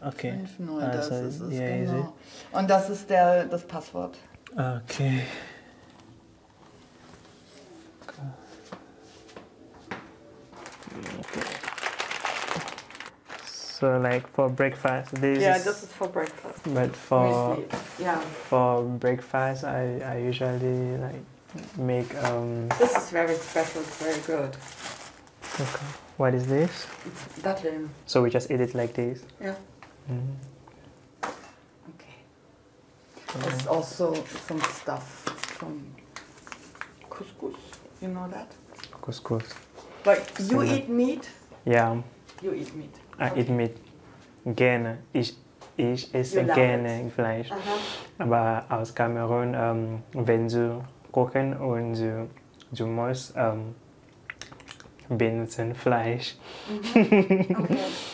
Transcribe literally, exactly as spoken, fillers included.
Okay. fünf null, Also, das ist es, yeah, genau. easy. Und das ist der, das Passwort. Okay. So like for breakfast, this Yeah, is, this is for breakfast. but for Müsli. Yeah. for breakfast, I, I usually like make um. This is very special. It's very good. Okay. What is this? It's Datteln. So we just eat it like this. Yeah. Mm. Okay. There's also some stuff from couscous. You know that? Couscous. But you So eat meat. Yeah, You eat meat. I eat meat. Gerne. Ich, ich esse You love gerne Fleisch. Aha. Aber aus Kamerun, ähm, wenn du kochen und du, du musst ähm, benutzen Fleisch. Okay.